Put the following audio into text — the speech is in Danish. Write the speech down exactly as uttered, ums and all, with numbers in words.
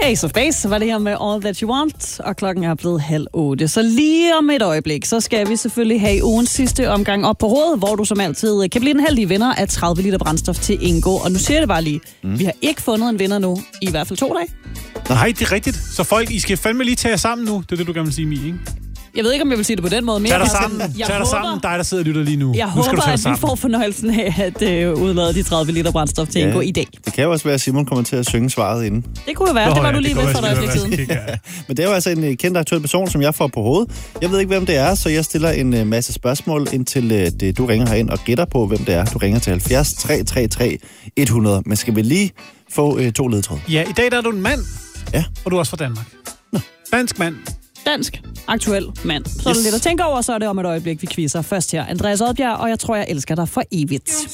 Ace of Base var det her med All That You Want, og klokken er blevet halv otte. Så lige om et øjeblik, så skal vi selvfølgelig have ugens sidste omgang op på hovedet, hvor du som altid kan blive den heldige vinder af tredive liter brændstof til Ingo. Og nu siger jeg det bare lige, mm. vi har ikke fundet en vinder nu, i hvert fald to dage. Nej, det er rigtigt. Så folk, I skal fandme lige tage jer sammen nu. Det er det, du gerne vil sige, Mie, ikke? Jeg ved ikke, om jeg vil sige det på den måde. Tag dig sammen, jeg Tag dig håber, sammen dig, der sidder og lytter lige nu. Jeg nu håber, at vi får fornøjelsen af at øh, udlade de tredive liter brændstof til ja, Ingo i dag. Det kan jo også være, at Simon kommer til at synge svaret inden. Det kunne jo være, Nå, det var ja, du lige ved for dig i tiden. Men det er jo altså en kendt aktuel person, som jeg får på hovedet. Jeg ved ikke, hvem det er, så jeg stiller en masse spørgsmål indtil øh, det, du ringer herind og gætter på, hvem det er. Du ringer til halvfjerds tre tre tre hundrede. Men skal vi lige få øh, to ledtråd? Ja, i dag der er du en mand. Ja. Og du er også fra Danmark. Nå. Dansk mand. Dansk, aktuel mand. Så yes. er det lidt at tænke over, så er det om et øjeblik, vi quizzer. Først her, Andreas Odbjerg, og jeg tror, jeg elsker dig for evigt.